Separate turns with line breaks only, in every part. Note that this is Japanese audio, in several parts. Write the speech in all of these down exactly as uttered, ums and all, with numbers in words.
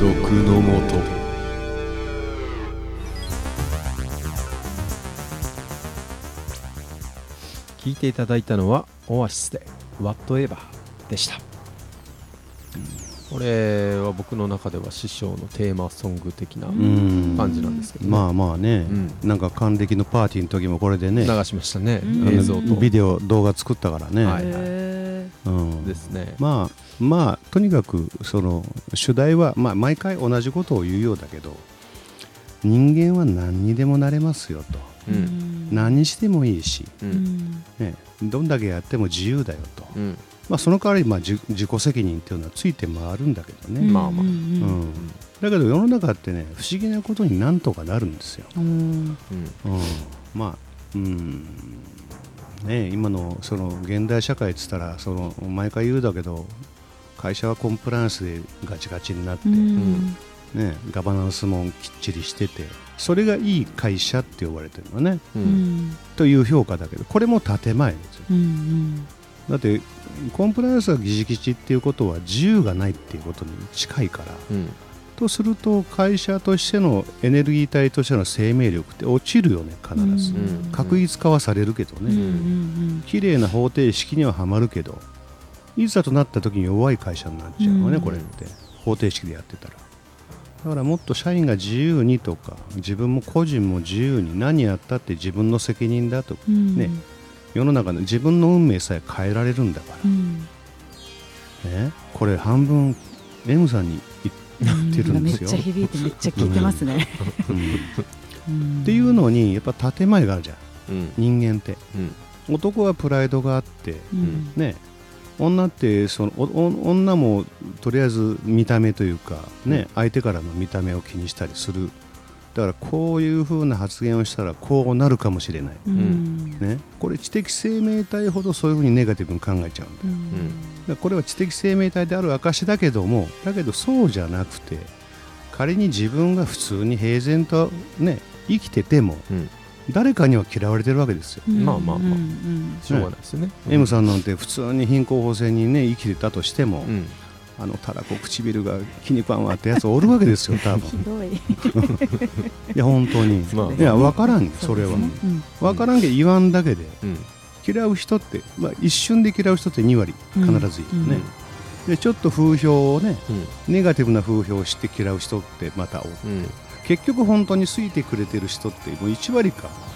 毒のもと。聞いていただいたのはオアシスで Whatever でした。これは僕の中では師匠のテーマソング的な感じなんですけど、ね、
まあまあね、うん、なんか還暦のパーティーの時もこれでね
流しましたね、映像と
ビデオ動画作ったからね、
はいはい、うん、ですね。
まあまあとにかくその主題は、まあ、毎回同じことを言うようだけど、人間は何にでもなれますよと、うん、何にしてもいいし、うんね、どんだけやっても自由だよと、うん、まあ、その代わりまあ 自, 自己責任っていうのはついて回るんだけどね、
まあまあ、うん
うんだけど世の中ってね不思議なことになんとかなるんですよ、うんうん、まあうんね、今のその現代社会って言ったらその毎回言うだけど会社はコンプライアンスでガチガチになって、うんね、ガバナンスもきっちりしてて、それがいい会社って呼ばれてるのね、うん、という評価だけど、これも建前ですよ、うんうん、だってコンプライアンスがギチギチっていうことは自由がないっていうことに近いから、うん、とすると会社としてのエネルギー体としての生命力って落ちるよね、必ず、うん、確率化はされるけどね、うん、綺麗な方程式にははまるけど、いざとなった時に弱い会社になっちゃうのね、うん、これって方程式でやってたら。だからもっと社員が自由にとか、自分も個人も自由に何やったって自分の責任だと、うん、ね、世の中で自分の運命さえ変えられるんだから、うんね、これ半分 M さんに言ってるんですよ、
めっちゃ響いてめっちゃ聞いてますね、
うんうん、っていうのにやっぱ建前があるじゃん、うん、人間って、うん、男はプライドがあって、うんね、女ってその女もとりあえず見た目というか、ね、うん、相手からの見た目を気にしたりする。だからこういう風な発言をしたらこうなるかもしれない、うんね、これ知的生命体ほどそういう風にネガティブに考えちゃうんだ、うん、だからこれは知的生命体である証だけども、だけどそうじゃなくて、仮に自分が普通に平然と、ね、生きてても、うん、誰かには嫌われてるわけですよ、
うん、まあまあまあ、うん、しょうがないですよね、
うん、M さんなんて普通に貧困法制にね生きてたとしても、うん、あのたらこ唇が気に食わんわってやつおるわけですよ多分。ひどいいや本当に、まあ、いや分からん、それは、ね、うん、分からんけど言わんだけで、うん、嫌う人って、まあ、一瞬で嫌う人ってに割必ずいるね、うんうん、でちょっと風評をね、うん、ネガティブな風評を知って嫌う人ってまた多くて、うん、結局本当に好いてくれてる人ってもういち割か、うん、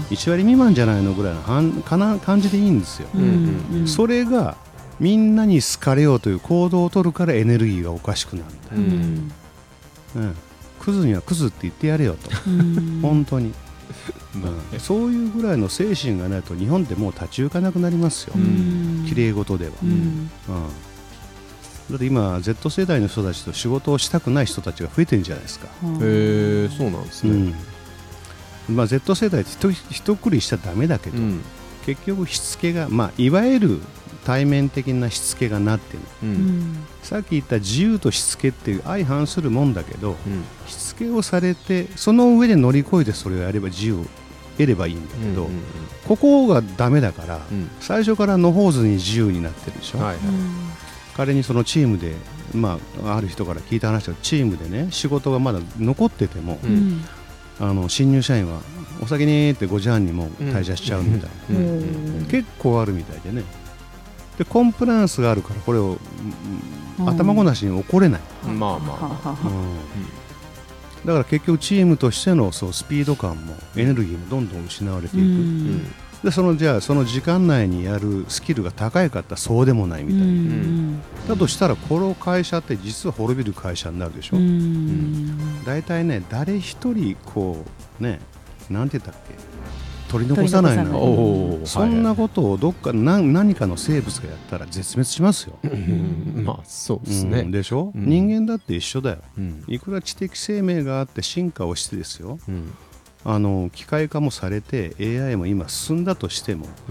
いち割未満じゃないのぐらいのはんかな感じでいいんですよ、うんうんうん、それがみんなに好かれようという行動を取るからエネルギーがおかしくなるんだ、うんうん、クズにはクズって言ってやれよと、うん、本当に、うん、そういうぐらいの精神がないと日本でもう立ち行かなくなりますよ、きれい事では、うんうん、だって今 Z 世代の人たちと仕事をしたくない人たちが増えてるんじゃないですか。
へえ、そうなんですね、
うん、まあ、Z 世代って一括りしちゃダメだけど、うん、結局しつけが、まあ、いわゆる対面的なしつけがなってる、うん、さっき言った自由としつけっていう相反するもんだけど、うん、しつけをされてその上で乗り越えてそれをやれば自由を得ればいいんだけど、うんうんうん、ここがダメだから、うん、最初から野放図に自由になってるでしょ、はいはい、仮にそのチームで、まあ、ある人から聞いた話はチームでね仕事がまだ残ってても、うん、あの新入社員はお先にってごじはんにも退社しちゃうみたいな、うん、結構あるみたいでね。でコンプライアンスがあるからこれを、うん、頭ごなしに怒れない、うん、まあまあ、うん、だから結局チームとしてのそうスピード感もエネルギーもどんどん失われていく、うん、でそのじゃあその時間内にやるスキルが高いかったらそうでもないみたいな、うん、だとしたらこの会社って実は滅びる会社になるでしょ、うん、だいたいね誰一人こうねなんて言ったっけ取り残さないの、そんなことをどっか何、何かの生物がやったら絶滅しますよ、うん、まあそうですね、うん、でしょ、うん、人間だって一緒だよ、うん、いくら知的生命があって進化をしてですよ、うん、あの機械化もされて エーアイ も今進んだとしても